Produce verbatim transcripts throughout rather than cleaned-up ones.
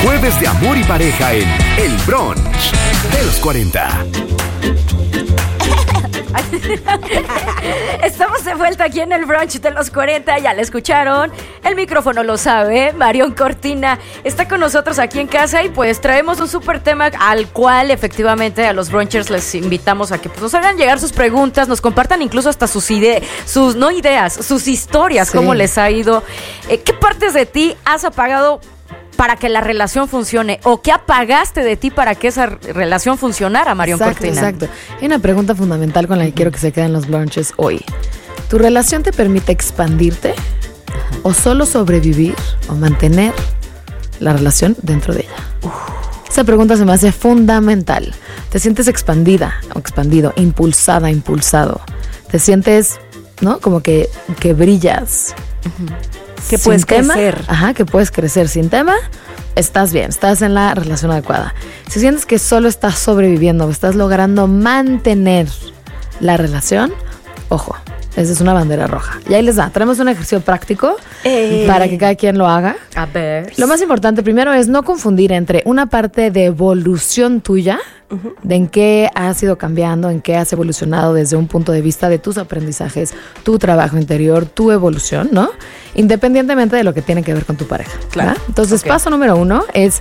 Jueves de amor y pareja en El Brunch de los cuarenta. Estamos de vuelta aquí en el Brunch de los cuarenta, ya la escucharon, el micrófono lo sabe, Marion Cortina está con nosotros aquí en casa y pues traemos un súper tema al cual efectivamente a los brunchers les invitamos a que pues, nos hagan llegar sus preguntas, nos compartan incluso hasta sus ideas, sus no ideas, sus historias, sí. Cómo les ha ido, eh, qué partes de ti has apagado para que la relación funcione, o qué apagaste de ti para que esa relación funcionara, Marion exacto, Cortina. Exacto, hay una pregunta fundamental con la que quiero que se queden los brunches hoy. ¿Tu relación te permite expandirte o solo sobrevivir o mantener la relación dentro de ella? Uf. Esa pregunta se me hace fundamental. ¿Te sientes expandida o expandido, impulsada, impulsado? ¿Te sientes, no, como que, que brillas? Uh-huh. Que puedes tema, crecer. Ajá, que puedes crecer sin tema. Estás bien, estás en la relación adecuada. Si sientes que solo estás sobreviviendo, estás logrando mantener la relación, ojo, esa es una bandera roja. Y ahí les da, traemos un ejercicio práctico eh. para que cada quien lo haga. A ver. Lo más importante primero es no confundir entre una parte de evolución tuya, uh-huh. de en qué has ido cambiando, en qué has evolucionado desde un punto de vista de tus aprendizajes, tu trabajo interior, tu evolución, ¿no? Independientemente de lo que tiene que ver con tu pareja. Claro. ¿verdad? Entonces, okay. Paso número uno es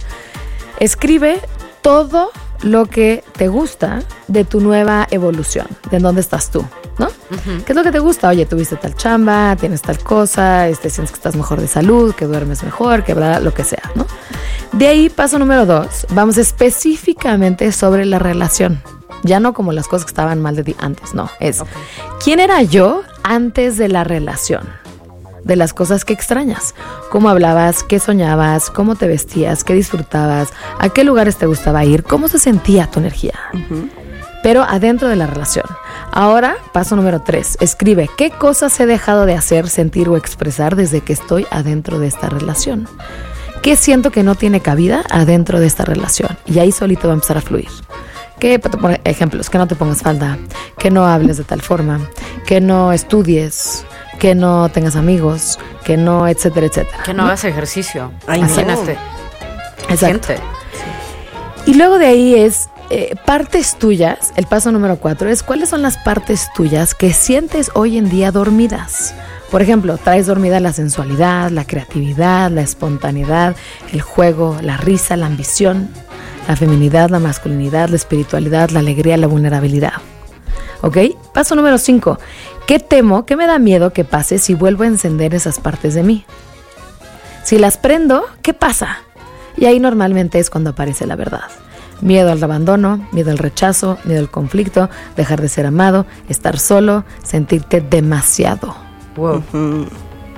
escribe todo lo que te gusta de tu nueva evolución, de dónde estás tú, ¿no? Uh-huh. ¿Qué es lo que te gusta? Oye, tuviste tal chamba, tienes tal cosa, este, sientes que estás mejor de salud, que duermes mejor, que bla, lo que sea, ¿no? De ahí, paso número dos, vamos específicamente sobre la relación. Ya no como las cosas que estaban mal de ti antes, no. Es, okay. ¿Quién era yo antes de la relación? De las cosas que extrañas. Cómo hablabas, qué soñabas, cómo te vestías, qué disfrutabas, a qué lugares te gustaba ir, cómo se sentía tu energía. Uh-huh. Pero adentro de la relación. Ahora, paso número tres. Escribe qué cosas he dejado de hacer, sentir o expresar desde que estoy adentro de esta relación. ¿Qué siento que no tiene cabida adentro de esta relación? Y ahí solito va a empezar a fluir. Que, por ejemplos, que no te pongas falda, que no hables de tal forma, que no estudies, que no tengas amigos, que no, etcétera, etcétera. Que no, ¿no? hagas ejercicio. Ay, imagínate. Exacto. Sí. Y luego de ahí es eh, partes tuyas. El paso número cuatro es cuáles son las partes tuyas que sientes hoy en día dormidas. Por ejemplo, traes dormida la sensualidad, la creatividad, la espontaneidad, el juego, la risa, la ambición, la feminidad, la masculinidad, la espiritualidad, la alegría, la vulnerabilidad. ¿Ok? Paso número cinco. ¿Qué temo, qué me da miedo que pase si vuelvo a encender esas partes de mí? Si las prendo, ¿qué pasa? Y ahí normalmente es cuando aparece la verdad. Miedo al abandono, miedo al rechazo, miedo al conflicto, dejar de ser amado, estar solo, sentirte demasiado. Wow. Uh-huh.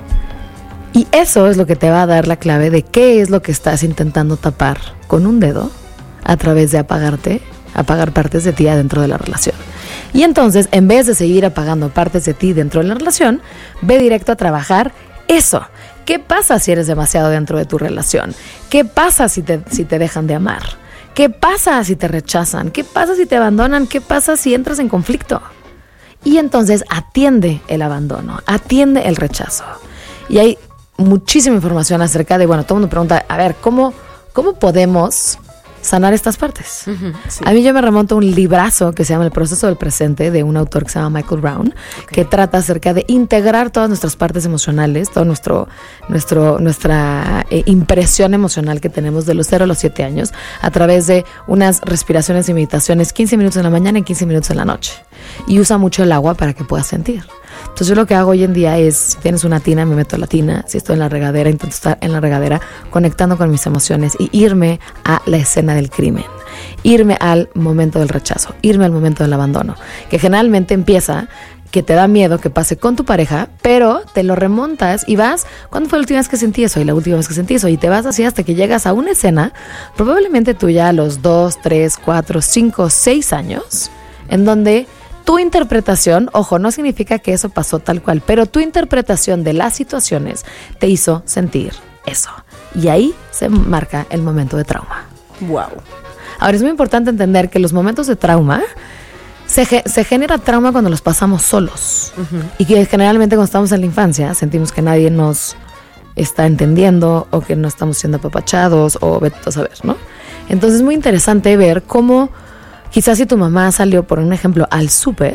Y eso es lo que te va a dar la clave de qué es lo que estás intentando tapar con un dedo a través de apagarte, apagar partes de ti adentro de la relación. Y entonces, en vez de seguir apagando partes de ti dentro de la relación, ve directo a trabajar eso. ¿Qué pasa si eres demasiado dentro de tu relación? ¿Qué pasa si te, si te dejan de amar? ¿Qué pasa si te rechazan? ¿Qué pasa si te abandonan? ¿Qué pasa si entras en conflicto? Y entonces atiende el abandono, atiende el rechazo. Y hay muchísima información acerca de, bueno, todo el mundo pregunta, a ver, ¿cómo, cómo podemos sanar estas partes? Uh-huh, sí. A mí yo me remonto a un librazo que se llama El proceso del presente, de un autor que se llama Michael Brown, okay. que trata acerca de integrar todas nuestras partes emocionales, todo nuestro, nuestro, nuestra eh, impresión emocional que tenemos de los cero a los siete años a través de unas respiraciones y meditaciones, quince minutos en la mañana y quince minutos en la noche. Y usa mucho el agua para que puedas sentir. Entonces yo lo que hago hoy en día es, si tienes una tina, me meto a la tina. Si estoy en la regadera, intento estar en la regadera conectando con mis emociones y irme a la escena del crimen, irme al momento del rechazo, irme al momento del abandono, que generalmente empieza que te da miedo que pase con tu pareja, pero te lo remontas y vas, ¿cuándo fue la última vez que sentí eso? Y la última vez que sentí eso, y te vas así hasta que llegas a una escena, probablemente tuya a los dos, tres, cuatro, cinco, seis años, en donde tu interpretación, ojo, no significa que eso pasó tal cual, pero tu interpretación de las situaciones te hizo sentir eso. Y ahí se marca el momento de trauma. Wow. Ahora, es muy importante entender que los momentos de trauma, se, ge- se genera trauma cuando los pasamos solos. Uh-huh. Y que generalmente cuando estamos en la infancia sentimos que nadie nos está entendiendo o que no estamos siendo apapachados o vete a saber, ¿no? Entonces es muy interesante ver cómo quizás si tu mamá salió, por un ejemplo, al súper,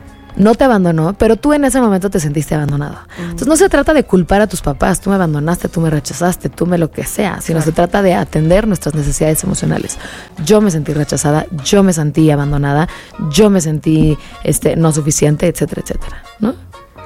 no te abandonó, pero tú en ese momento te sentiste abandonado. Mm. Entonces no se trata de culpar a tus papás, tú me abandonaste, tú me rechazaste, tú me lo que sea, sino claro. se trata de atender nuestras necesidades emocionales. Yo me sentí rechazada, yo me sentí abandonada, yo me sentí este, no suficiente, etcétera, etcétera, ¿no?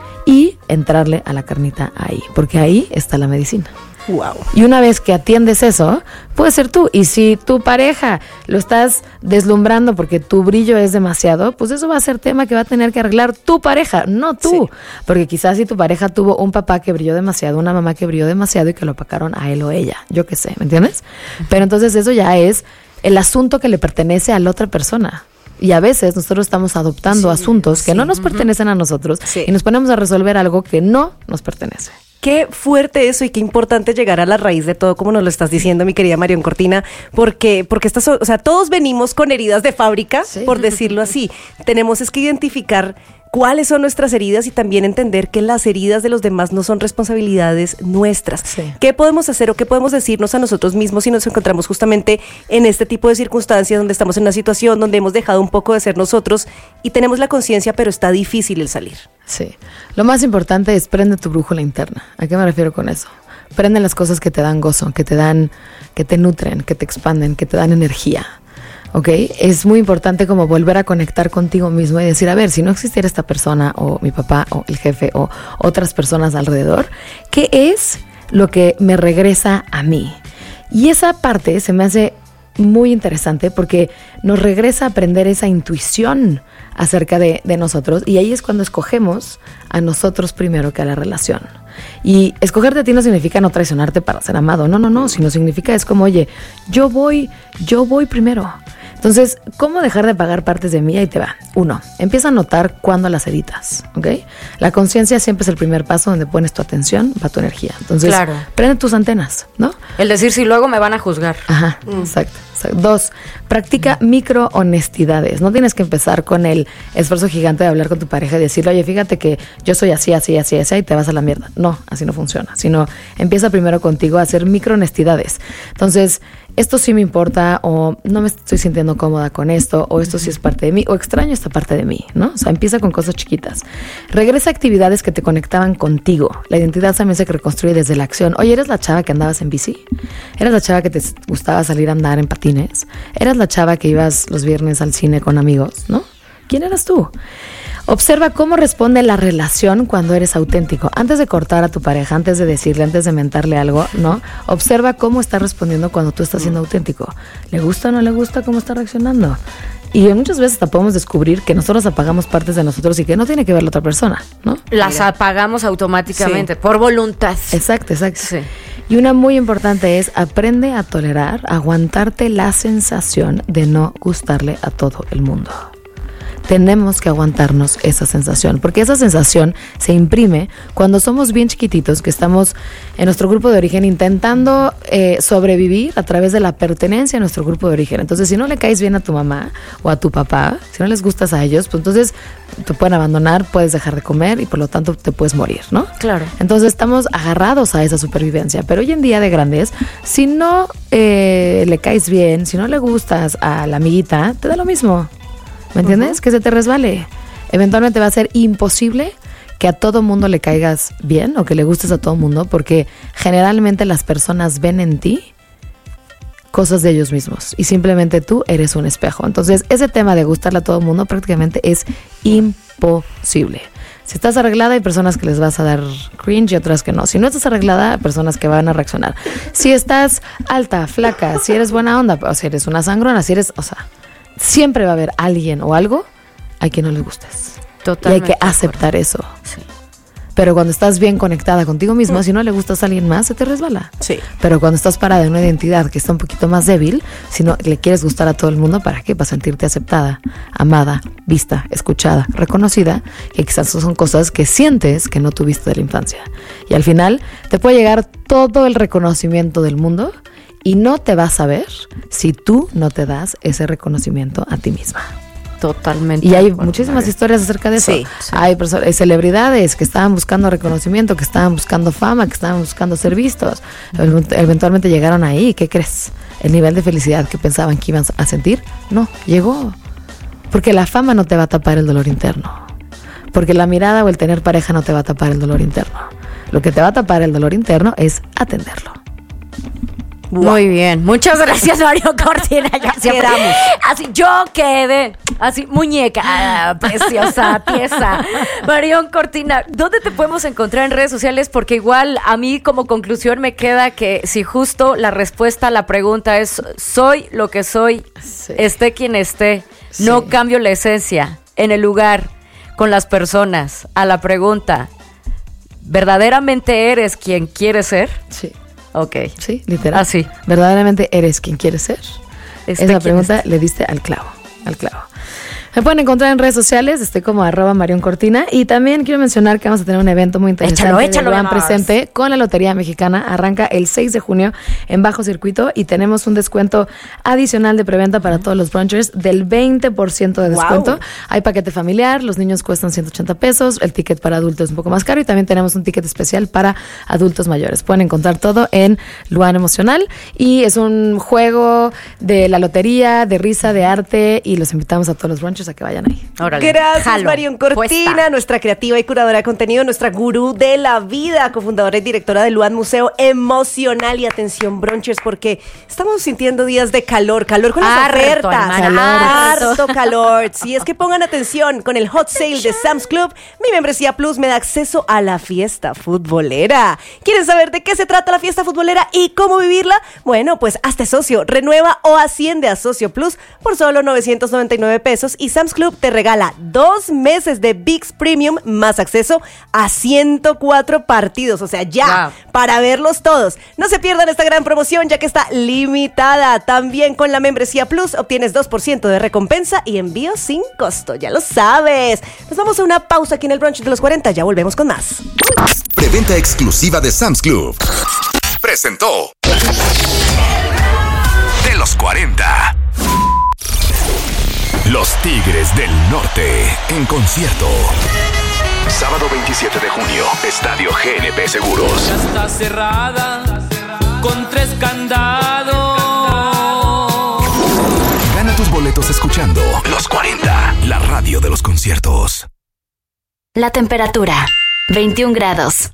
Y entrarle a la carnita ahí, porque ahí está la medicina. Wow. Y una vez que atiendes eso, puede ser tú. Y si tu pareja lo estás deslumbrando porque tu brillo es demasiado, pues eso va a ser tema que va a tener que arreglar tu pareja, no tú. Sí. Porque quizás si tu pareja tuvo un papá que brilló demasiado, una mamá que brilló demasiado y que lo opacaron a él o ella, yo qué sé, ¿me entiendes? Pero entonces eso ya es el asunto que le pertenece a la otra persona. Y a veces nosotros estamos adoptando sí, asuntos que sí. no nos pertenecen a nosotros sí. y nos ponemos a resolver algo que no nos pertenece. Qué fuerte eso y qué importante llegar a la raíz de todo, como nos lo estás diciendo, mi querida Marion Cortina, porque, porque estas, o sea, todos venimos con heridas de fábrica, sí. por decirlo así. Tenemos es que identificar cuáles son nuestras heridas y también entender que las heridas de los demás no son responsabilidades nuestras. Sí. ¿Qué podemos hacer o qué podemos decirnos a nosotros mismos si nos encontramos justamente en este tipo de circunstancias donde estamos en una situación donde hemos dejado un poco de ser nosotros y tenemos la conciencia, pero está difícil el salir? Sí. Lo más importante es prende tu brújula interna. ¿A qué me refiero con eso? Prende las cosas que te dan gozo, que te dan, que te nutren, que te expanden, que te dan energía. ¿Ok? Es muy importante como volver a conectar contigo mismo y decir, a ver, si no existiera esta persona o mi papá o el jefe o otras personas alrededor, ¿qué es lo que me regresa a mí? Y esa parte se me hace muy interesante porque nos regresa a aprender esa intuición acerca de, de nosotros y ahí es cuando escogemos a nosotros primero que a la relación. Y escogerte a ti no significa no traicionarte para ser amado, no, no, no, sino significa es como, oye, yo voy, yo voy primero. Entonces, ¿cómo dejar de pagar partes de mí? Ahí te va. Uno, empieza a notar cuándo las editas, ¿ok? La conciencia siempre es el primer paso donde pones tu atención, va tu energía. Entonces, claro. prende tus antenas, ¿no? El decir si luego me van a juzgar. Ajá, mm. exacto, exacto. Dos, practica micro honestidades. No tienes que empezar con el esfuerzo gigante de hablar con tu pareja y decirle, oye, fíjate que yo soy así, así, así, así, y te vas a la mierda. No, así no funciona. Sino empieza primero contigo a hacer micro honestidades. Entonces, esto sí me importa, o no me estoy sintiendo cómoda con esto, o esto sí es parte de mí, o extraño esta parte de mí, ¿no? O sea, empieza con cosas chiquitas. Regresa a actividades que te conectaban contigo. La identidad también se reconstruye desde la acción. Oye, ¿eres la chava que andabas en bici? ¿Eras la chava que te gustaba salir a andar en patines? ¿Eras la chava que ibas los viernes al cine con amigos, no? ¿Quién eras tú? Observa cómo responde la relación cuando eres auténtico. Antes de cortar a tu pareja, antes de decirle, antes de mentarle algo, ¿no? Observa cómo está respondiendo cuando tú estás siendo auténtico. ¿Le gusta o no le gusta cómo está reaccionando? Y muchas veces hasta podemos descubrir que nosotros apagamos partes de nosotros y que no tiene que ver la otra persona, ¿no? Las apagamos automáticamente, sí. por voluntad. Exacto, exacto. Sí. Y una muy importante es aprende a tolerar, aguantarte la sensación de no gustarle a todo el mundo. Tenemos que aguantarnos esa sensación, porque esa sensación se imprime cuando somos bien chiquititos, que estamos en nuestro grupo de origen intentando eh, sobrevivir a través de la pertenencia a nuestro grupo de origen. Entonces, si no le caes bien a tu mamá o a tu papá, si no les gustas a ellos, pues entonces te pueden abandonar, puedes dejar de comer y por lo tanto te puedes morir, ¿no? Claro. Entonces estamos agarrados a esa supervivencia, pero hoy en día de grandes, si no eh, le caes bien, si no le gustas a la amiguita, te da lo mismo. ¿Me entiendes? Uh-huh. Que se te resbale. Eventualmente va a ser imposible que a todo mundo le caigas bien o que le gustes a todo mundo, porque generalmente las personas ven en ti cosas de ellos mismos y simplemente tú eres un espejo. Entonces, ese tema de gustarle a todo mundo prácticamente es imposible. Si estás arreglada, hay personas que les vas a dar cringe y otras que no. Si no estás arreglada, hay personas que van a reaccionar. Si estás alta, flaca, si eres buena onda, o si eres una sangrona, si eres, o sea, siempre va a haber alguien o algo a quien no le gustes. Totalmente. Y hay que aceptar eso. Sí. Pero cuando estás bien conectada contigo misma, mm. si no le gustas a alguien más, se te resbala. Sí. Pero cuando estás parada en una identidad que está un poquito más débil, si no le quieres gustar a todo el mundo, ¿para qué? Para sentirte aceptada, amada, vista, escuchada, reconocida, que quizás son cosas que sientes que no tuviste de la infancia. Y al final te puede llegar todo el reconocimiento del mundo y no te vas a ver si tú no te das ese reconocimiento a ti misma. Totalmente. Y hay muchísimas historias acerca de eso. Sí, sí. Hay perso- hay celebridades que estaban buscando reconocimiento, que estaban buscando fama, que estaban buscando ser vistos. Event- Eventualmente llegaron ahí. ¿Qué crees? El nivel de felicidad que pensaban que iban a sentir, no, llegó. Porque la fama no te va a tapar el dolor interno. Porque la mirada o el tener pareja no te va a tapar el dolor interno. Lo que te va a tapar el dolor interno es atenderlo. Muy bien, muchas gracias, Mario Cortina. Ya siempre, Quedamos. así yo quedé, así muñeca, ah, preciosa pieza. Marion Cortina, ¿dónde te podemos encontrar en redes sociales? Porque igual a mí como conclusión me queda que si justo la respuesta a la pregunta es soy lo que soy, Sí. esté quien esté, Sí. no cambio la esencia en el lugar, con las personas, a la pregunta, ¿verdaderamente eres quien quieres ser? Sí. Ok. Sí, literal. Así. ¿Verdaderamente eres quien quieres ser? Este, Esa ¿quién pregunta es? le diste al clavo, al clavo. Me pueden encontrar en redes sociales, estoy como arroba Marion Cortina. Y también quiero mencionar que vamos a tener un evento muy interesante Échalo, de échalo, Luan Llamas. Presente con la Lotería Mexicana. Arranca el seis de junio en Bajo Circuito y tenemos un descuento adicional de preventa para todos los brunchers del veinte por ciento de descuento. Wow. Hay paquete familiar, los niños cuestan ciento ochenta pesos, el ticket para adultos es un poco más caro y también tenemos un ticket especial para adultos mayores. Pueden encontrar todo en Luan Emocional y es un juego de la lotería, de risa, de arte y los invitamos a todos los brunchers a que vayan ahí. Órale, Gracias, jalo. Marion Cortina, Puesta. nuestra creativa y curadora de contenido, nuestra gurú de la vida, cofundadora y directora del Luan Museo Emocional. Y atención, brunchers, porque estamos sintiendo días de calor, calor con las Harto, ofertas. hermana, harto. harto. calor. Si es que pongan atención, con el hot sale de Sam's Club, mi membresía Plus me da acceso a la fiesta futbolera. ¿Quieren saber de qué se trata la fiesta futbolera y cómo vivirla? Bueno, pues hazte socio, renueva o asciende a Socio Plus por solo novecientos noventa y nueve pesos y Sam's Club te regala dos meses de V I X Premium más acceso a ciento cuatro partidos, o sea, ya, Wow. para verlos todos. No se pierdan esta gran promoción ya que está limitada. También con la membresía Plus obtienes dos por ciento de recompensa y envío sin costo, ya lo sabes. Nos vamos a una pausa aquí en el brunch de los cuarenta, ya volvemos con más. Preventa exclusiva de Sam's Club. Presentó de los cuarenta. Los Tigres del Norte en concierto. Sábado veintisiete de junio, Estadio G N P Seguros. Ya está cerrada con tres candados. Gana tus boletos escuchando Los cuarenta, la radio de los conciertos. La temperatura, veintiún grados.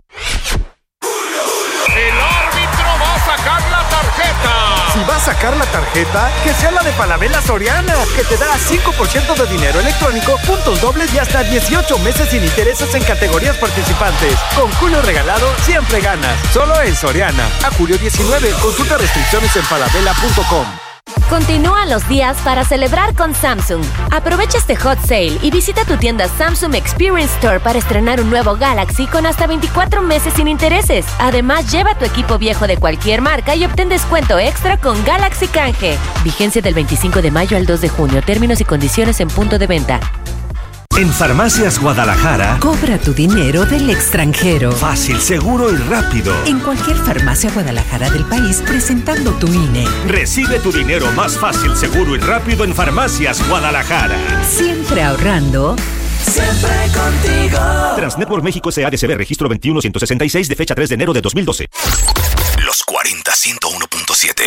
El árbitro va a sacar la tarjeta. Si va a sacar la tarjeta, que sea la de Falabella Soriana, que te da cinco por ciento de dinero electrónico, puntos dobles y hasta dieciocho meses sin intereses en categorías participantes. Con Julio Regalado siempre ganas. Solo en Soriana. A julio diecinueve. Consulta restricciones en falabella punto com. Continúa los días para celebrar con Samsung. Aprovecha este hot sale y visita tu tienda Samsung Experience Store para estrenar un nuevo Galaxy con hasta veinticuatro meses sin intereses. Además, lleva tu equipo viejo de cualquier marca y obtén descuento extra con Galaxy Canje. Vigencia del veinticinco de mayo al dos de junio. Términos y condiciones en punto de venta. En Farmacias Guadalajara, Cobra tu dinero del extranjero. fácil, seguro y rápido. En cualquier farmacia Guadalajara del país presentando tu I N E. Recibe tu dinero más fácil, seguro y rápido en Farmacias Guadalajara. Siempre ahorrando. Siempre contigo. Transnetwork México S A D C B, registro veintiuno ciento sesenta y seis de fecha tres de enero de dos mil doce. Los cuarenta, ciento uno punto siete.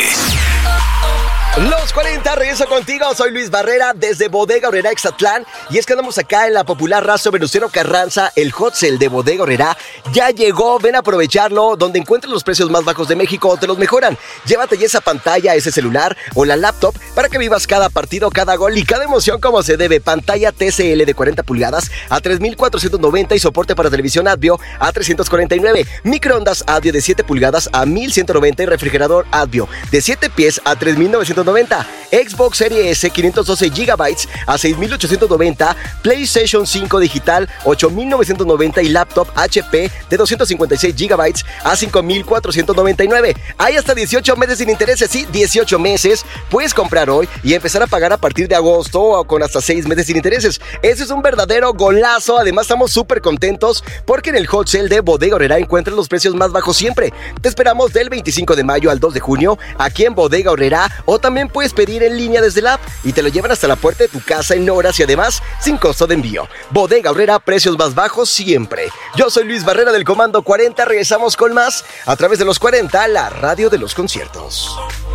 Los cuarenta, regreso contigo, soy Luis Barrera desde Bodega Aurrerá Ixatlán y es que andamos acá en la popular Razo Venustiano Carranza, el hot sale de Bodega Aurrerá ya llegó, ven a aprovecharlo, donde encuentras los precios más bajos de México, te los mejoran, llévate ya esa pantalla, ese celular o la laptop para que vivas cada partido, cada gol y cada emoción como se debe, pantalla T C L de cuarenta pulgadas a tres mil cuatrocientos noventa y soporte para televisión Advio a trescientos cuarenta y nueve, microondas Advio de siete pulgadas a mil ciento noventa y refrigerador Advio de siete pies a tres mil novecientos noventa, Xbox Series S quinientos doce gigabytes a seis mil ochocientos noventa, PlayStation cinco digital ocho mil novecientos noventa y laptop H P de doscientos cincuenta y seis gigabytes a cinco mil cuatrocientos noventa y nueve. Hay hasta dieciocho meses sin intereses, sí, dieciocho meses. Puedes comprar hoy y empezar a pagar a partir de agosto o con hasta seis meses sin intereses. Ese es un verdadero golazo. Además, estamos súper contentos porque en el hot sale de Bodega Aurrerá encuentras los precios más bajos siempre. Te esperamos del veintisiete veinticinco de mayo al dos de junio, aquí en Bodega Aurrerá, o también puedes pedir en línea desde la app y te lo llevan hasta la puerta de tu casa en horas y además sin costo de envío. Bodega Aurrerá, precios más bajos siempre. Yo soy Luis Barrera del Comando cuarenta, regresamos con más a través de los cuarenta, la radio de los conciertos.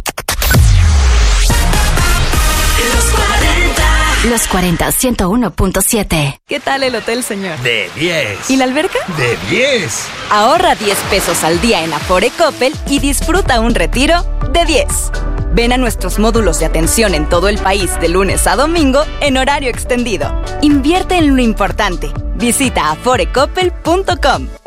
Los cuarenta. Los cuarenta, ciento uno punto siete. ¿Qué tal el hotel, señor? De diez. ¿Y la alberca? De diez. Ahorra diez pesos al día en Afore Coppel y disfruta un retiro de diez. Ven a nuestros módulos de atención en todo el país de lunes a domingo en horario extendido. Invierte en lo importante. Visita afore coppel punto com.